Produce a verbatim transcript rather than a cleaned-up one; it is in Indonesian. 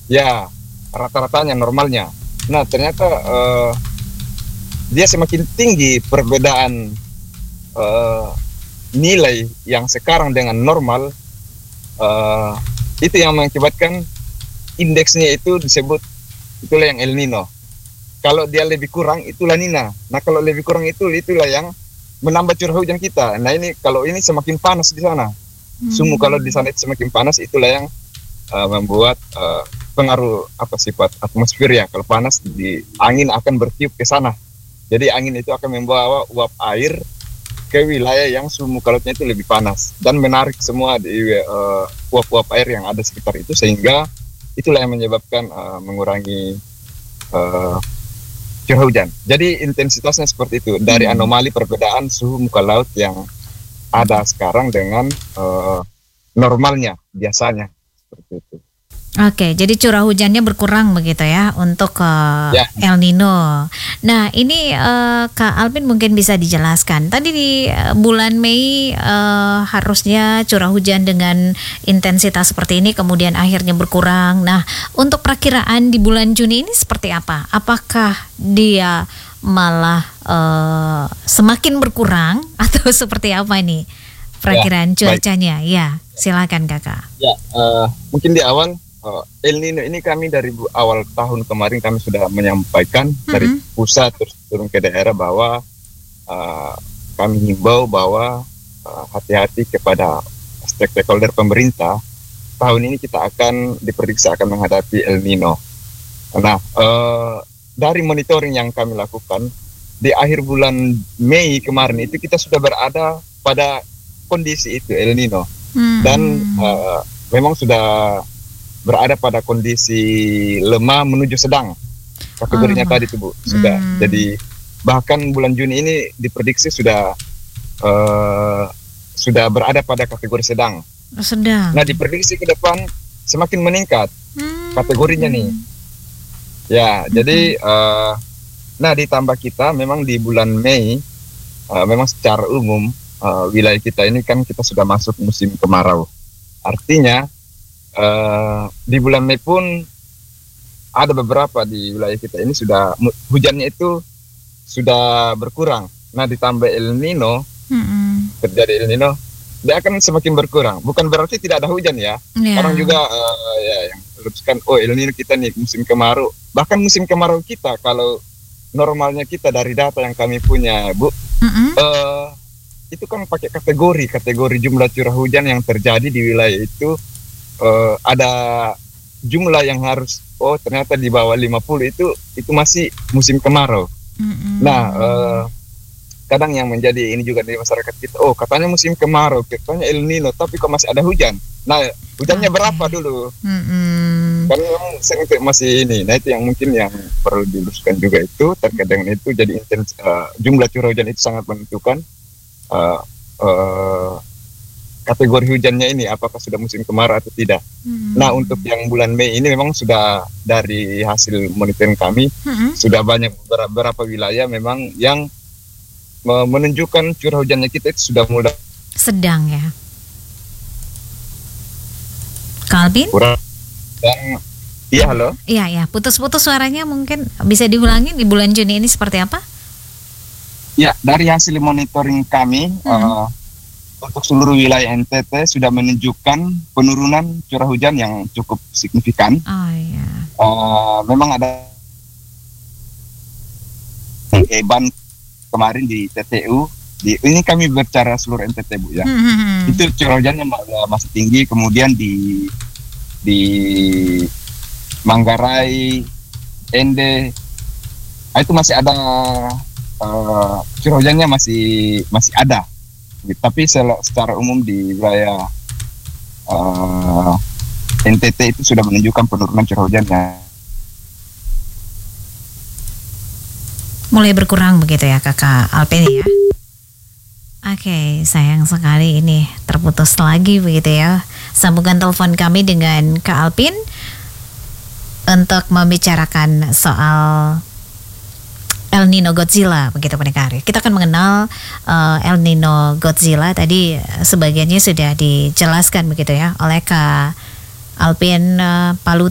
Ya, rata-ratanya normalnya. Nah, ternyata uh, dia semakin tinggi perbedaan uh, nilai yang sekarang dengan normal, uh, itu yang mengakibatkan indeksnya itu disebut, itulah yang El Nino. Kalau dia lebih kurang, itulah Nina. Nah, kalau lebih kurang itu, itulah yang menambah curah hujan kita. Nah, ini kalau ini semakin panas di sana. Sumu kalau di sana itu semakin panas, itulah yang uh, membuat uh, pengaruh apa sifat atmosfer ya. Kalau panas, di angin akan bertiup ke sana. Jadi angin itu akan membawa uap air ke wilayah yang suhu muka lautnya itu lebih panas dan menarik semua di uh, uap-uap air yang ada sekitar itu, sehingga itulah yang menyebabkan uh, mengurangi uh, curah hujan. Jadi intensitasnya seperti itu, dari Hmm. anomali perbedaan suhu muka laut yang ada sekarang dengan uh, normalnya biasanya seperti itu. Oke, jadi curah hujannya berkurang begitu ya untuk uh, Ya, El Nino. Nah, ini uh, Kak Alvin mungkin bisa dijelaskan. Tadi di uh, bulan Mei uh, harusnya curah hujan dengan intensitas seperti ini, kemudian akhirnya berkurang. Nah, untuk perakiraan di bulan Juni ini seperti apa? Apakah dia malah uh, semakin berkurang atau seperti apa ini ya, perakiraan baik. cuacanya? Ya, silakan Kakak. Ya, uh, mungkin di awal uh, El Nino ini kami dari bu- awal tahun kemarin kami sudah menyampaikan dari Mm-mm. pusat terus turun ke daerah bahwa uh, kami himbau bahwa uh, hati-hati kepada stakeholder pemerintah. Tahun ini kita akan diprediksi akan menghadapi El Nino. Nah, uh, dari monitoring yang kami lakukan di akhir bulan Mei kemarin itu kita sudah berada pada kondisi itu El Nino, dan Hmm. uh, memang sudah berada pada kondisi lemah menuju sedang Oh, kategorinya lemah. tadi tuh Bu, sudah. Hmm. Jadi bahkan bulan Juni ini diprediksi sudah uh, sudah berada pada kategori sedang. Sedang. Nah, diprediksi ke depan semakin meningkat kategorinya nih. Hmm. Ya, Mm-mm. jadi uh, nah ditambah kita memang di bulan Mei, uh, memang secara umum uh, wilayah kita ini kan kita sudah masuk musim kemarau. Artinya uh, di bulan Mei pun ada beberapa di wilayah kita ini sudah mu- hujannya itu sudah berkurang. Nah, ditambah El Nino, Mm-mm. terjadi El Nino, dia akan semakin berkurang. Bukan berarti tidak ada hujan ya. Orang Ya. juga uh, ya yang meneruskan, oh El Nino kita nih musim kemarau. Bahkan musim kemarau kita kalau normalnya kita dari data yang kami punya, Bu, Mm-mm. uh, itu kan pakai kategori kategori jumlah curah hujan yang terjadi di wilayah itu, uh, ada jumlah yang harus, oh ternyata di bawah lima puluh itu itu masih musim kemarau. Nah, uh, Mm-mm. kadang yang menjadi ini juga di masyarakat kita, oh katanya musim kemarau, katanya El Nino, tapi kok masih ada hujan. Nah, hujannya berapa Oke. dulu? Mm-mm. Kan memang sering masih ini. Nah, itu yang mungkin yang perlu diluruskan juga, itu terkait dengan itu. Jadi intens, uh, jumlah curah hujan itu sangat menentukan uh, uh, kategori hujannya ini apakah sudah musim kemarau atau tidak. Nah, untuk Mm. yang bulan Mei ini memang sudah dari hasil monitoring kami, Mm-mm. sudah banyak beberapa wilayah memang yang me- menunjukkan curah hujannya kita itu sudah mulai Sedang ya. Kalbin? kurang. Dan iya, halo. Iya, ya. Putus-putus suaranya, mungkin bisa diulangi di bulan Juni ini seperti apa? Ya, dari hasil monitoring kami, Mm-mm. uh, untuk seluruh wilayah N T T sudah menunjukkan penurunan curah hujan yang cukup signifikan. Oh ya. Uh, memang ada Eban kemarin di T T U. Di, ini kami bicara seluruh N T T, Bu, ya. Mm-mm. Itu curah hujannya ma- masih tinggi. Kemudian di di Manggarai, Ende, ah, itu masih ada, uh, curah hujannya masih masih ada. Tapi sel- secara umum di wilayah uh, N T T itu sudah menunjukkan penurunan curah hujannya. Mulai berkurang begitu ya Kakak Alvin ya. Oke, sayang sekali ini terputus lagi begitu ya sambungan telepon kami dengan Kak Alvin untuk membicarakan soal El Nino Godzilla begitu pendengar. Kita akan mengenal uh, El Nino Godzilla, tadi sebagiannya sudah dijelaskan begitu ya oleh Kak Alvin uh, Palu